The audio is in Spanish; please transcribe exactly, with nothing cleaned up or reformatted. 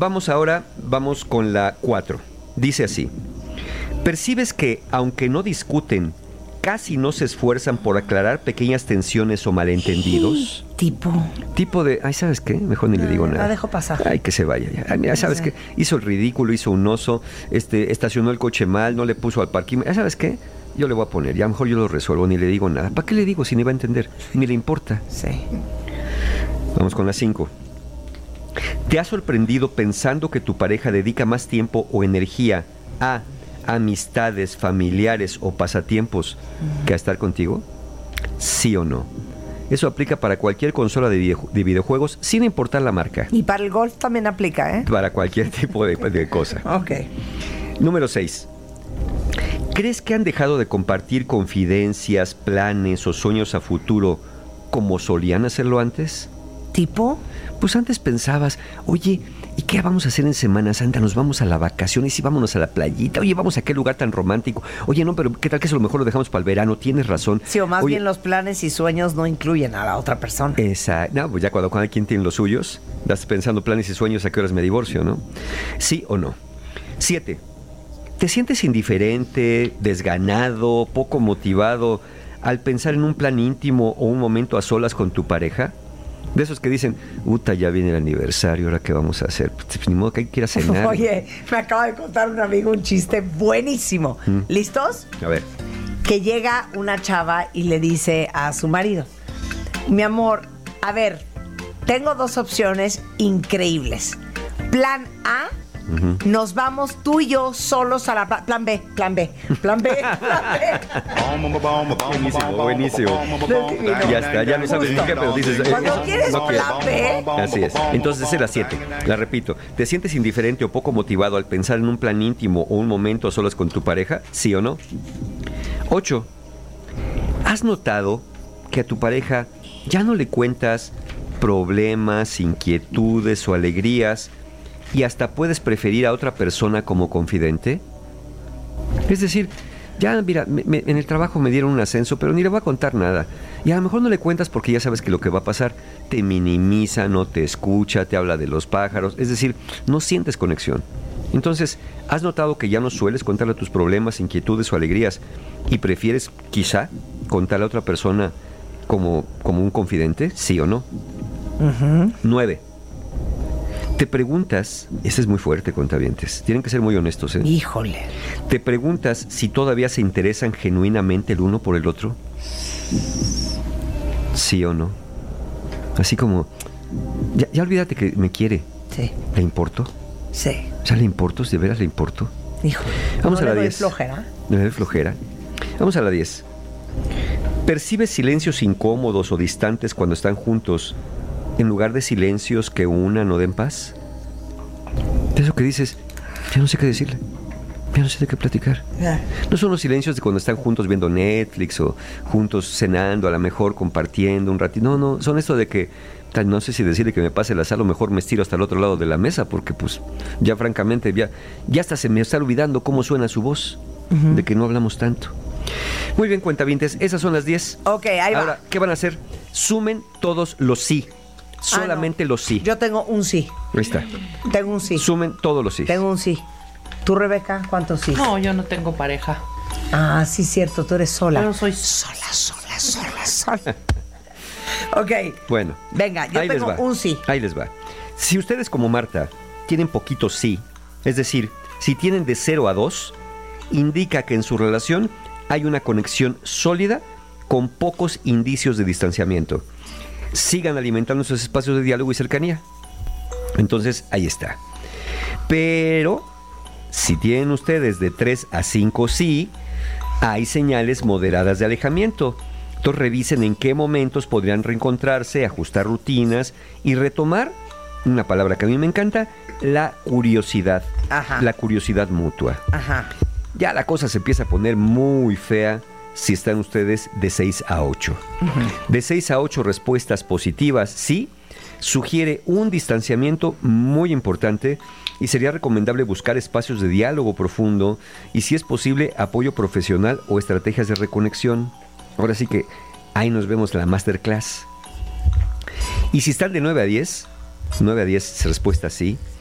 vamos ahora, vamos con la cuatro. Dice así: percibes que, aunque no discuten, casi no se esfuerzan por aclarar pequeñas tensiones o malentendidos. Tipo. Tipo de, ay, ¿sabes qué? Mejor ni no, le digo nada. La dejo pasar. Ay, que se vaya ya. Ay, mira, ¿sabes qué? Hizo el ridículo, hizo un oso, este, estacionó el coche mal, no le puso al parking. ¿Sabes qué? Yo le voy a poner, ya mejor yo lo resuelvo, ni le digo nada. ¿Para qué le digo si ni va a entender? Ni le importa. Sí. Vamos con la cinco. ¿Te has sorprendido pensando que tu pareja dedica más tiempo o energía a amistades, familiares o pasatiempos mm. que a estar contigo? ¿Sí o no? Eso aplica para cualquier consola de, video, de videojuegos, sin importar la marca. Y para el golf también aplica, ¿eh? Para cualquier tipo de, de cosa. Ok. Número seis. ¿Crees que han dejado de compartir confidencias, planes o sueños a futuro como solían hacerlo antes? ¿Tipo? Pues antes pensabas, oye, ¿y qué vamos a hacer en Semana Santa? Nos vamos a la vacación y si vámonos a la playita. Oye, vamos a qué lugar tan romántico. Oye, no, pero ¿qué tal que eso a lo mejor lo dejamos para el verano? Tienes razón. Sí, o más Oye, bien los planes y sueños no incluyen a la otra persona. Exacto. No, pues ya cuando cada quien tiene los suyos, estás pensando planes y sueños, ¿a qué horas me divorcio, no? ¿Sí o no? Siete. ¿Te sientes indiferente, desganado, poco motivado al pensar en un plan íntimo o un momento a solas con tu pareja? De esos que dicen, uta, ya viene el aniversario, ¿ahora qué vamos a hacer? Pues ni modo que hay que ir a cenar. Oye, me acaba de contar un amigo un chiste buenísimo. ¿Mm? ¿Listos? A ver. Que llega una chava y le dice a su marido, mi amor, a ver, tengo dos opciones increíbles. Plan A, uh-huh. nos vamos tú y yo solos a la... Pla- plan B, plan B, plan B, plan B. Buenísimo, buenísimo. Ya está, ya no sabes ni qué, pero dices... Cuando eh, quieres no plan B... Así es. Entonces esa es la siete. La repito. ¿Te sientes indiferente o poco motivado al pensar en un plan íntimo o un momento a solas con tu pareja? ¿Sí o no? ocho. ¿Has notado que a tu pareja ya no le cuentas problemas, inquietudes o alegrías y hasta puedes preferir a otra persona como confidente? Es decir, ya mira, me, me, en el trabajo me dieron un ascenso, pero ni le voy a contar nada. Y a lo mejor no le cuentas porque ya sabes que lo que va a pasar te minimiza, no te escucha, te habla de los pájaros. Es decir, no sientes conexión. Entonces, ¿has notado que ya no sueles contarle tus problemas, inquietudes o alegrías y prefieres, quizá, contarle a otra persona como, como un confidente? ¿Sí o no? Uh-huh. Nueve. Te preguntas, ese es muy fuerte, cuentavientes, tienen que ser muy honestos, ¿eh? Híjole. Te preguntas si todavía se interesan genuinamente el uno por el otro. ¿Sí o no? Así como, ya, ya olvídate que me quiere. Sí. ¿Le importo? Sí. O sea, ¿le importo? ¿De veras le importo? Híjole. Vamos ¿No a la le doy diez. flojera? ¿Le doy flojera? Vamos a la diez. ¿Percibes silencios incómodos o distantes cuando están juntos en lugar de silencios que unan o den paz? De eso que dices, ya no sé qué decirle, ya no sé de qué platicar. Yeah. No son los silencios de cuando están juntos viendo Netflix o juntos cenando, a lo mejor compartiendo un ratito. No, no, son esto de que no sé si decirle que me pase la sal o mejor me estiro hasta el otro lado de la mesa porque pues ya francamente ya, ya hasta se me está olvidando cómo suena su voz, uh-huh. de que no hablamos tanto. Muy bien, cuentavientes, esas son las diez. Ok, ahí va. Ahora, ¿qué van a hacer? Sumen todos los sí. Solamente ah, no. los sí. Yo tengo un sí. Ahí está. Tengo un sí. Sumen todos los sí. Tengo un sí. ¿Tú, Rebeca, cuántos sí? No, yo no tengo pareja. Ah, sí, cierto, tú eres sola. Yo no soy sola, sola, sola, sola. Ok. Bueno. Venga, yo ahí tengo les va. un sí. Ahí les va. Si ustedes como Marta tienen poquito sí, es decir, si tienen de cero a dos, indica que en su relación hay una conexión sólida con pocos indicios de distanciamiento. Sigan alimentando esos espacios de diálogo y cercanía. Entonces, ahí está. Pero, si tienen ustedes de tres a cinco sí, hay señales moderadas de alejamiento. Entonces, revisen en qué momentos podrían reencontrarse, ajustar rutinas y retomar, una palabra que a mí me encanta, la curiosidad. Ajá. La curiosidad mutua. Ajá. Ya la cosa se empieza a poner muy fea si están ustedes de seis a ocho. Uh-huh. De seis a ocho respuestas positivas, sí, sugiere un distanciamiento muy importante y sería recomendable buscar espacios de diálogo profundo y, si es posible, apoyo profesional o estrategias de reconexión. Ahora sí que ahí nos vemos la masterclass. Y si están de nueve a diez, nueve a diez respuestas sí,